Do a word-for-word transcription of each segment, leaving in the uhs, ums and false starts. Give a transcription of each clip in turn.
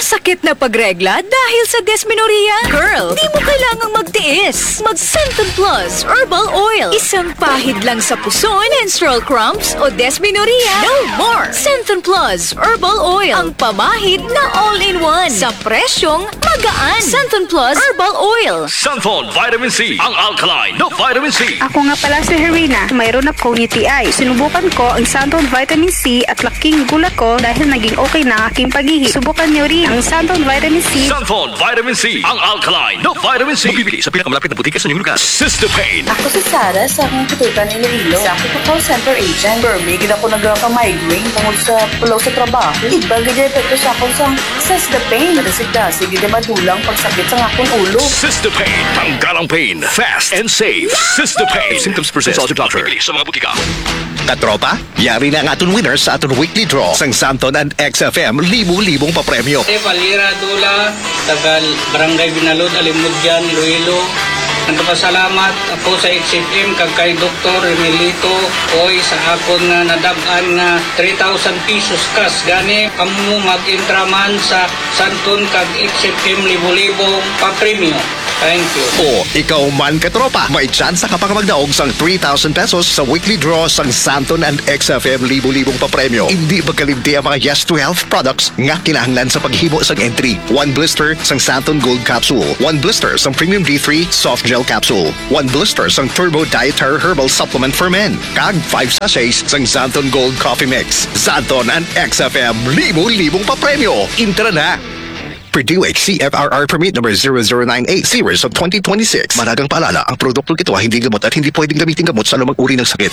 Sakit na pagregla dahil sa dysmenorrhea? Girl, di mo kailangang magtiis. Mag Centon Plus Herbal Oil. Isang pahid lang sa puson, menstrual cramps o dysmenorrhea. No more! Centon Plus Herbal Oil. Ang pamahid na all-in-one. Sa presyong magaan. Centon Plus Herbal Oil. Santhol Vitamin C, ang alkaline na vitamin C. Ako nga pala si Herina. Mayroon akong U T I. Sinubukan ko ang Santon Vitamin C at laking gulat ko dahil naging okay na ang aking paghihi. Subukan niyo rin ang Santon Vitamin C. Santhol Vitamin C, ang alkaline na vitamin C. Mabibili sa pinakamalapit na butika sa inyong lugar. Cystopain. Ako si Sarah sa akong tutukan Iloilo. Sa ako po call center agent. Permigil ako nagka-migraine tungkol sa pulaw sa trabaho. Iba gaya epekto sa akong sa Cystopain. Nadasigda, sige di madulang pagsakit sa akong ulo. Cystopain. Tanggal ang pain. Fast and safe. Cystopain. If symptoms persist, consult your doctor. Mabibili sa mga butika. Katropa, yari na ang aton winners sa aton weekly draw sang Santon and X F M libu-libong papremyo. Ate Valira Dula, tagal Barangay Binalod, Alimudyan, Iloilo. Nagpasalamat ako sa X F M kag kay Doktor Emilito oy sa akon nga nadab-an nga three thousand pesos kas gani kamo mag-intraman sa Santon kag X F M libo-libong papremyo. Thank you. O, ikaw man katropa, may chance ka pang magdaog sang three thousand pesos sa weekly draw sang Santon and X F M libu-libong papremyo. Hindi magkalimti ang mga Yes to Health products nga kinahanglan sa paghimo sang entry. One blister sang Santon Gold Capsule. One blister sang Premium D three Soft Gel Capsule. One blister sang Turbo Dietary Herbal Supplement for Men. Kag five sachets sang Santon Gold Coffee Mix. Santon and X F M libu-libong papremyo. Intra na! Purdue H C F R R Permit number zero zero nine eight series of twenty twenty-six. Maragang paalala, ang produktong ito ay hindi gamot at hindi pwedeng gamitin gamot sa anumang uri ng sakit.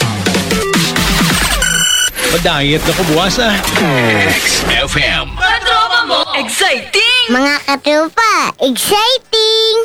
Pa-diet na ko buwas ah. X F M. Katropa mo! Exciting! Mga katropa, exciting!